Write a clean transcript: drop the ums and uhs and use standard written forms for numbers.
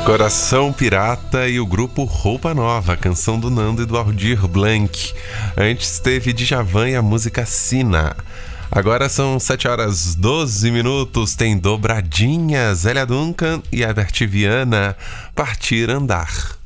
Coração Pirata e o grupo Roupa Nova, canção do Nando e do Aldir Blanc. Antes teve Djavan e a música Sina. Agora são 7h12, tem dobradinhas, Zélia Duncan e Herbert Viana, Partir Andar.